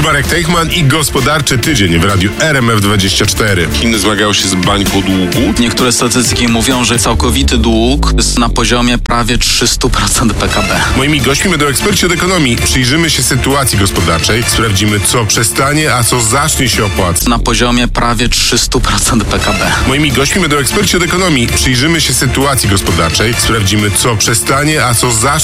Marek Teichman i gospodarczy tydzień w radiu RMF24. Chiny zmagają się z bańką długu. Niektóre statystyki mówią, że całkowity dług jest na poziomie prawie 300% PKB. Moimi gośćmi będą eksperci od ekonomii. Przyjrzymy się sytuacji gospodarczej, sprawdzimy, co przestanie, a co zacznie się opłacać. Na poziomie prawie 300% PKB. Moimi gośćmi będą eksperci od ekonomii. Przyjrzymy się sytuacji gospodarczej, sprawdzimy, co przestanie, a co zacznie